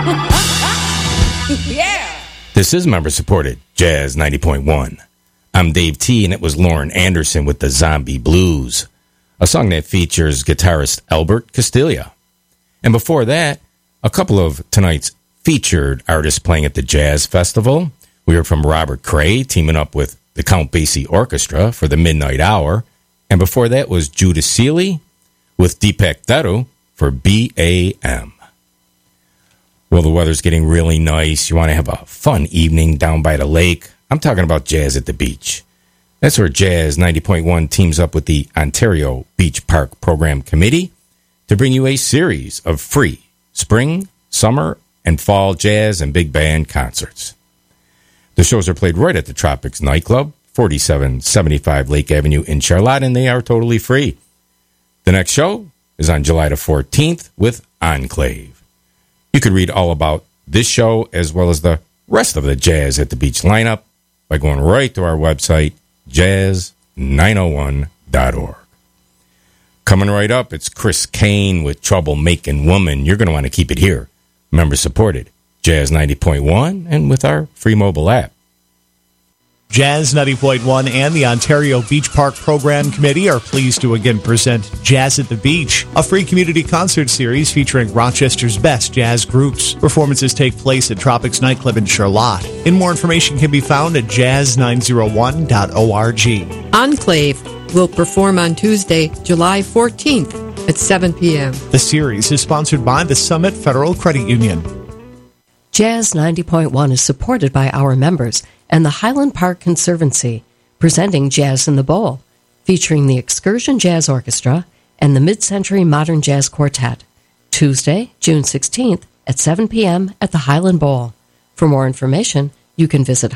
Yeah. This is member-supported Jazz 90.1. I'm Dave T, and it was Lauren Anderson with the Zombie Blues, a song that features guitarist Albert Castiglia. And before that, a couple of tonight's featured artists playing at the Jazz Festival. We heard from Robert Cray teaming up with the Count Basie Orchestra for the Midnight Hour. And before that was Judah Seeley with Deepak Daru for BAM. Well, the weather's getting really nice. You want to have a fun evening down by the lake. I'm talking about Jazz at the Beach. That's where Jazz 90.1 teams up with the Ontario Beach Park Program Committee to bring you a series of free spring, summer, and fall jazz and big band concerts. The shows are played right at the Tropics Nightclub, 4775 Lake Avenue in Charlotte, and they are totally free. The next show is on July the 14th with Enclave. You could read all about this show as well as the rest of the Jazz at the Beach lineup by going right to our website, jazz901.org. Coming right up, it's Chris Kane with Trouble Making Woman. You're going to want to keep it here. Member supported, Jazz 90.1, and with our free mobile app. Jazz 90.1 and the Ontario Beach Park Program Committee are pleased to again present Jazz at the Beach, a free community concert series featuring Rochester's best jazz groups. Performances take place at Tropics Nightclub in Charlotte. And more information can be found at jazz901.org. Enclave will perform on Tuesday, July 14th at 7 p.m. The series is sponsored by the Summit Federal Credit Union. Jazz 90.1 is supported by our members and the Highland Park Conservancy, presenting Jazz in the Bowl, featuring the Excursion Jazz Orchestra and the Mid-Century Modern Jazz Quartet, Tuesday, June 16th at 7 p.m. at the Highland Bowl. For more information, you can visit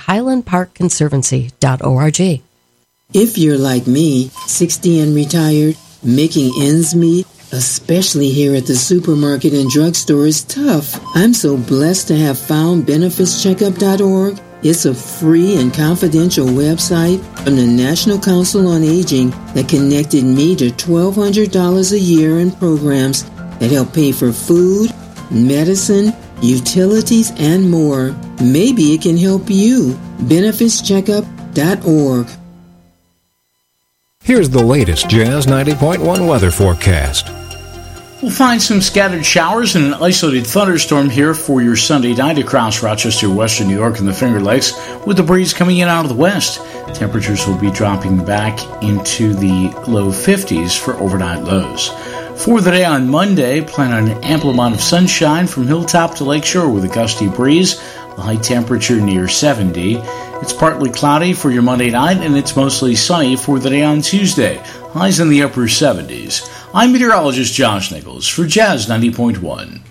highlandparkconservancy.org. If you're like me, 60 and retired, making ends meet, especially here at the supermarket and drugstore, is tough. I'm so blessed to have found BenefitsCheckup.org. It's a free and confidential website from the National Council on Aging that connected me to $1,200 a year in programs that help pay for food, medicine, utilities, and more. Maybe it can help you. BenefitsCheckup.org. Here's the latest Jazz 90.1 weather forecast. We'll find some scattered showers and an isolated thunderstorm here for your Sunday night across Rochester, Western New York, and the Finger Lakes, with the breeze coming in out of the west. Temperatures will be dropping back into the low 50s for overnight lows. For the day on Monday, plan on an ample amount of sunshine from hilltop to lakeshore with a gusty breeze, the high temperature near 70. It's partly cloudy for your Monday night, and it's mostly sunny for the day on Tuesday, highs in the upper 70s. I'm meteorologist Josh Nichols for Jazz 90.1.